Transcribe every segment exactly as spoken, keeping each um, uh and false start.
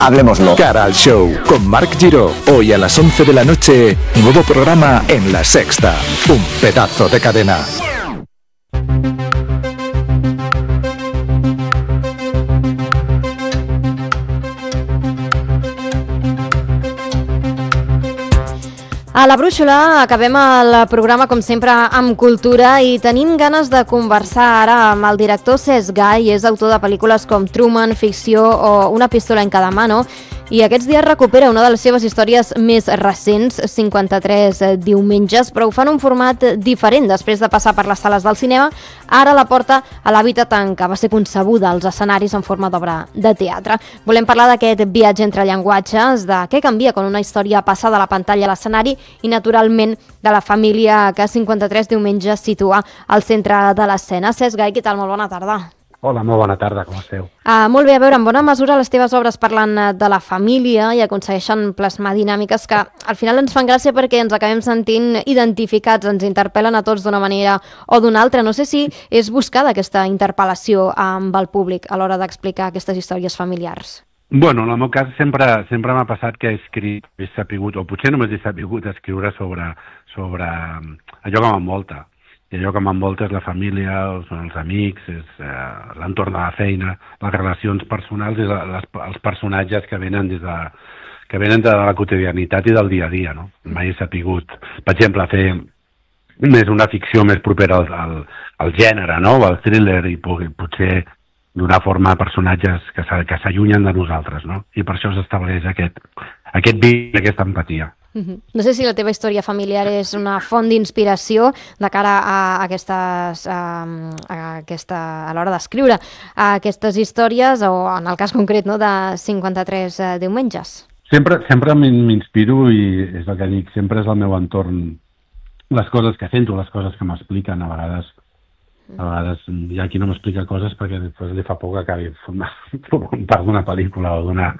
Hablemoslo. Cara al show con Marc Giró. Hoy a las once de la noche, nuevo programa en La Sexta. Un pedazo de cadena. A la Brúixola acabem el programa, com sempre, amb cultura i tenim ganes de conversar ara amb el director Cesc Gai. És autor de pel·lícules com Truman, Ficció o Una pistola en cada mano, i aquests dies recupera una de les seves històries més recents, cinquanta-tres diumenges, però ho fa en un format diferent. Després de passar per les sales del cinema, ara la porta a l'hàbitat en què va ser concebuda als escenaris en forma d'obra de teatre. Volem parlar d'aquest viatge entre llenguatges, de què canvia quan una història passa de la pantalla a l'escenari i, naturalment, de la família que cinquanta-tres diumenges situa al centre de l'escena. Cesc Gai, què tal? Molt bona tarda. Hola, molt bona tarda, com esteu? Uh, molt bé, a veure, en bona mesura les teves obres parlen de la família i aconsegueixen plasmar dinàmiques que al final ens fan gràcia perquè ens acabem sentint identificats, ens interpel·len a tots d'una manera o d'una altra. No sé si és buscada aquesta interpel·lació amb el públic a l'hora d'explicar aquestes històries familiars. Bueno, en el meu cas sempre sempre m'ha passat que he escrit, he sapigut, o potser només he sapigut escriure sobre, sobre allò que m'envolta. I allò que m'envolta és la família, són els amics, és eh, l'entorn de la feina, les relacions personals i la, les, els personatges que venen des de, que venen de la quotidianitat i del dia a dia, no? Mai he sapigut, per exemple, fer més una ficció més propera al, al, al gènere, no? O al thriller, i potser donar forma a personatges que s'allunyen de nosaltres, no? I per això s'estableix aquest, aquest vincle, aquesta empatia. Uh-huh. No sé si la teva història familiar és una font d'inspiració de cara a aquestes, a, a, aquesta, a l'hora d'escriure a aquestes històries, o en el cas concret, no, de cinquanta-tres diumenges. Sempre, sempre m'inspiro i és el que dic, sempre és el meu entorn, les coses que sento, les coses que m'expliquen. A vegades, a vegades hi ha qui no m'explica coses perquè després li fa por que acabi formant part d'una pel·lícula o d'una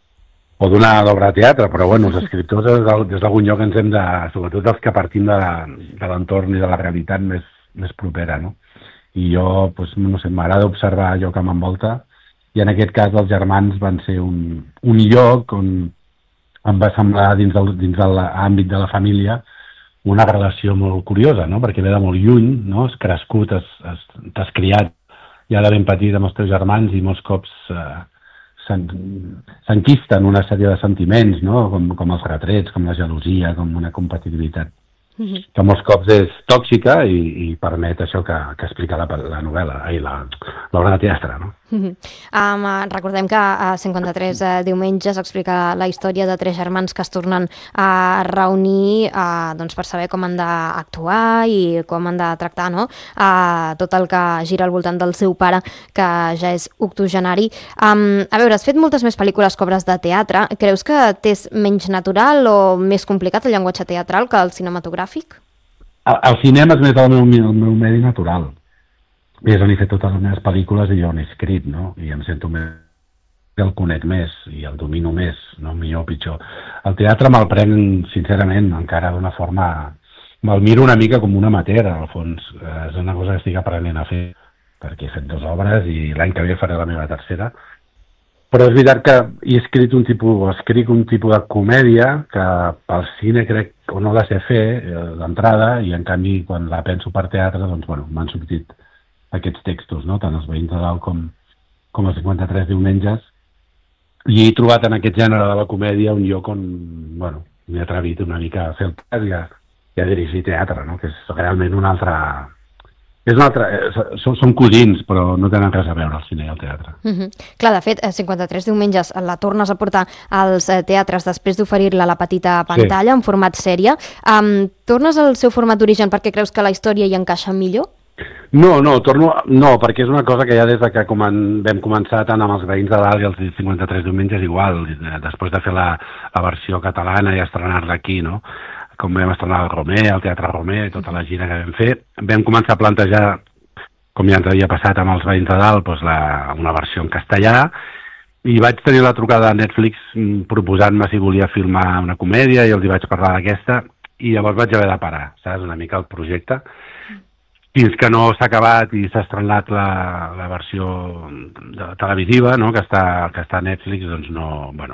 o d'una obra de teatre, però bueno, els escriptors des d'algun lloc ens hem de, sobretot els que partim de, de l'entorn i de la realitat més, més propera, no? I jo, doncs, no sé, m'agrada observar allò que m'envolta, i en aquest cas els germans van ser un, un lloc on em va semblar dins, del, dins de l'àmbit de la família una relació molt curiosa, no? Perquè ve de molt lluny, no? Has crescut, t'has criat ja de ben petit amb els teus germans i molts cops eh, s'enquisten una sèrie de sentiments, no? Com, com els retrets, com la gelosia, com una competitivitat, uh-huh. que molts cops és tòxica i, i permet això que, que explica la, la novel·la, ai, l'obra de teatre, no? Uh-huh. Um, recordem que a cinquanta-tres uh, diumenges explica la història de tres germans que es tornen a reunir uh, doncs per saber com han d'actuar i com han de tractar, no? uh, tot el que gira al voltant del seu pare, que ja és octogenari. Um, a veure, has fet moltes més pel·lícules que obres de teatre. Creus que t'és menys natural o més complicat el llenguatge teatral que el cinematogràfic? El, el cinema és més el meu, el meu medi natural. És on he fet totes les meves pel·lícules i jo on he escrit, no? I em sento més, el conec més i el domino més, no millor o pitjor. El teatre me'l prenc, sincerament, encara d'una forma... Me'l miro una mica com una amateur, al fons. És una cosa que estic aprenent a fer, perquè he fet dues obres i l'any que ve faré la meva tercera. Però és veritat que he escrit un tipus, escric un tipus de comèdia que pel cine crec o no la sé fer d'entrada, i en canvi quan la penso per teatre, doncs bueno, m'han sortit aquests textos, no? Tant els veïns de dalt com, com els cinquanta-tres diumenges, i he trobat en aquest gènere de la comèdia un lloc on, bueno, m'he atrevit una mica a fer el cas i a, i a dirigir teatre, no? Que és realment un altre... És un altre... Són, són cosins, però no tenen res a veure el cine i el teatre. Uh-huh. Clar, de fet, cinquanta-tres diumenges la tornes a portar als teatres després d'oferir-la a la petita pantalla, sí, en format sèrie. Um, tornes al seu format d'origen perquè creus que la història hi encaixa millor? No, no, torno... No, perquè és una cosa que ja des de que comen... vam començar tant amb els veïns de dalt i els cinquanta-tres diumenges igual, després de fer la, la versió catalana i estrenar-la aquí, no? Com vam estrenar el Romer, el Teatre Romer, tota la gira que vam fer, vam començar a plantejar, com ja ens havia passat amb els veïns de dalt, doncs la, una versió en castellà, i vaig tenir la trucada de Netflix proposant-me si volia filmar una comèdia, i els hi vaig parlar d'aquesta, i llavors vaig haver de parar, saps, una mica el projecte, fins que no s'ha acabat i s'ha estrenat la, la versió televisiva, no? que, està, que està a Netflix, doncs no, bueno,